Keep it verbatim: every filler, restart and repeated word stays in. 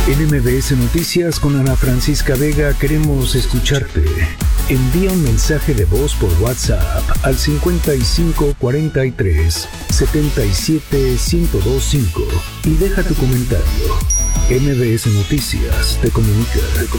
En M B S Noticias con Ana Francisca Vega queremos escucharte. Envía un mensaje de voz por WhatsApp al cincuenta y cinco cuarenta y tres setenta y siete ciento veinticinco y deja tu comentario. M B S Noticias te comunica.